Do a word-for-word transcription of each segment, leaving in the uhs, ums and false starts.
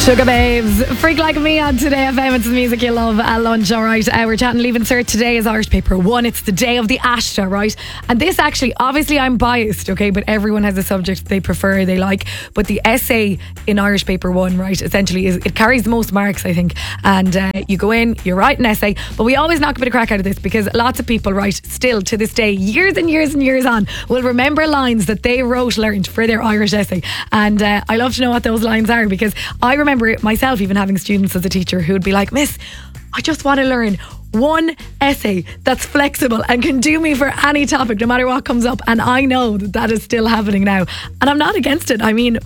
Sugar Babes, Freak Like Me on Today F M. It's the music you love at lunch, alright. Uh, we're chatting Leaving Cert. Today is Irish Paper one. It's the day of the ASHTA, right? And this actually, obviously I'm biased, okay, but everyone has a subject they prefer, they like. But the essay in Irish Paper one, right, essentially is, it carries the most marks, I think. And uh, you go in, you write an essay, but we always knock a bit of crack out of this because lots of people, right, still to this day, years and years and years on, will remember lines that they wrote, learned for their Irish essay. And uh, I love to know what those lines are, because I remember myself even having students as a teacher who would be like, Miss, I just want to learn one essay that's flexible and can do me for any topic no matter what comes up. And I know that that is still happening now, and I'm not against it. I mean,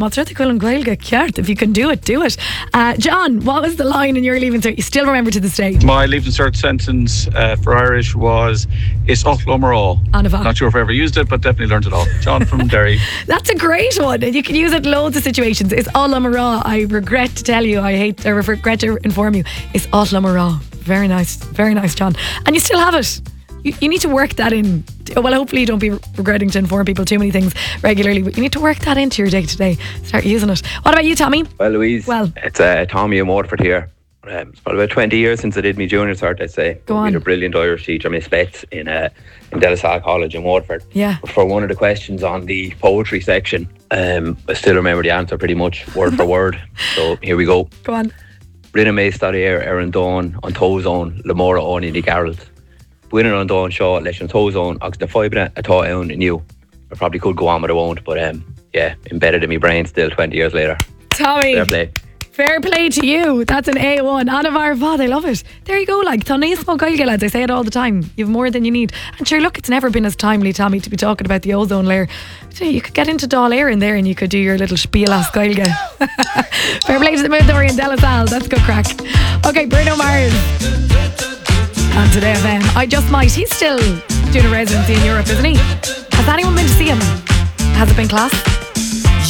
if you can do it, do it. uh, John, what was the line in your Leaving Cert you still remember to this day? My Leaving Cert sentence uh, for Irish was "It's Ochlomerall." Not sure if I ever used it, but definitely learned it all. John from Derry. That's a great one, and you can use it in loads of situations. It's Ochlomerall. I regret to tell you, I hate I regret to inform you, it's Ochlomerall. Very nice, very nice, John. And you still have it. You, you need to work that in. Well, hopefully you don't be regretting to inform people too many things regularly, but you need to work that into your day to day. Start using it. What about you, Tommy? Well, Louise, well, it's uh, Tommy in Waterford here. Um, it's probably about twenty years since I did my junior cert, I'd say. Go on. I had a brilliant Irish teacher, Miss Betts, in, uh, in Delasar College in Waterford. Yeah. For one of the questions on the poetry section, um, I still remember the answer pretty much, word for word. So here we go. Go on. Rinne me stadair Aaron Dawn on Tozone, Lamora on in the Garrels. Winning on Dawn Shaw, Lesh on Tozone, Ox the Fibre, I thought I owned and you. I probably could go on, but I won't. But um, yeah, embedded in my brain still twenty years later. Tommy. Fair play. Fair play to you. That's an A one. Anna Varvad, I love it. There you go, like Tanismo Gailge, lads. I say it all the time. You've more than you need. And sure, look, it's never been as timely, Tommy, to be talking about the ozone layer. So you could get into Dáil Éireann there and you could do your little spiel as Gailge. Fair play to the Moondori and Delasal. That's good crack. Okay, Bruno Mars on Today F M. I Just Might. He's still doing a residency in Europe, isn't he? Has anyone been to see him? Has it been class?